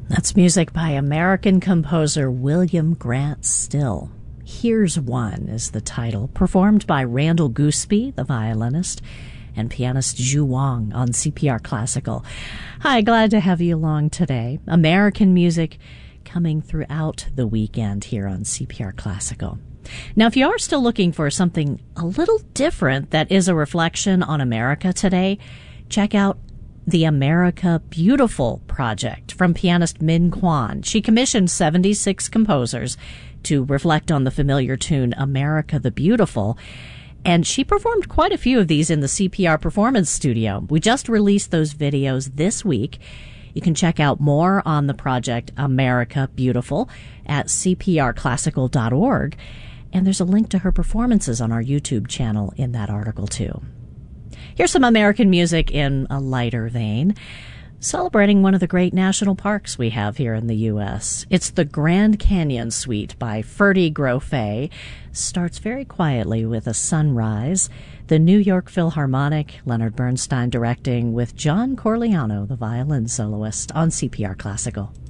That's music by American composer William Grant Still. Here's One is the title, performed by Randall Gooseby, the violinist, and pianist Zhu Wang on CPR Classical. Hi, glad to have you along today. American music coming throughout the weekend here on CPR Classical. Now, if you are still looking for something a little different that is a reflection on America today, check out the America Beautiful project from pianist Min Kwan. She commissioned 76 composers to reflect on the familiar tune America the Beautiful, and she performed quite a few of these in the CPR Performance Studio. We just released those videos this week. You can check out more on the project America Beautiful at cprclassical.org, and there's a link to her performances on our YouTube channel in that article too. Here's some American music in a lighter vein, celebrating one of the great national parks we have here in the U.S. It's the Grand Canyon Suite by Ferdy Grofé. Starts very quietly with a sunrise. The New York Philharmonic, Leonard Bernstein directing, with John Corigliano, the violin soloist, on CPR Classical.